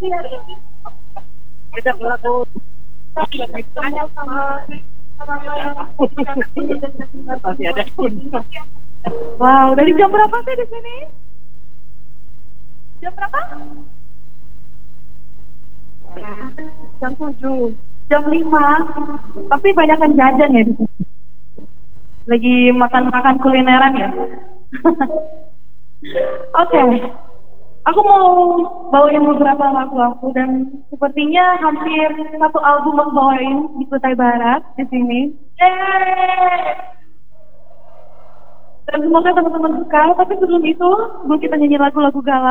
Masih ada pun. Wow, dari jam berapa sih di sini? Jam berapa? Jam 7, jam 5. Tapi banyak kan jajan ya di sini. Lagi makan-makan kulineran ya. Oke, aku mau bawain beberapa lagu aku dan sepertinya hampir satu album aku bawain di Kutai Barat di sini. Yeay! Dan semoga teman-teman suka. Tapi sebelum itu, sebelum kita nyanyi lagu-lagu galau.